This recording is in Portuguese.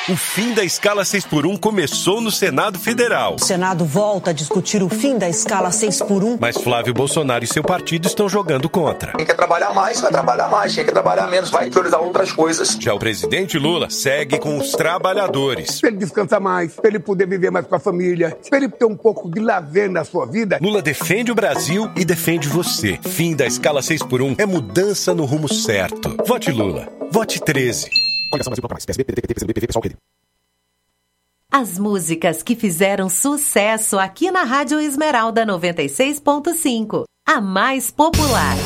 O fim da escala 6x1 começou no Senado Federal. O Senado volta a discutir o fim da escala 6x1. Mas Flávio Bolsonaro e seu partido estão jogando contra. Quem quer trabalhar mais, vai trabalhar mais. Quem quer trabalhar menos, vai priorizar outras coisas. Já o presidente Lula segue com os trabalhadores. Para ele descansar mais, para ele poder viver mais com a família, para ele ter um pouco de lazer na sua vida. Lula defende o Brasil e defende você. Fim da escala 6x1 é mudança no rumo certo. Vote Lula. Vote 13. As músicas que fizeram sucesso aqui na Rádio Esmeralda 96.5, a mais popular.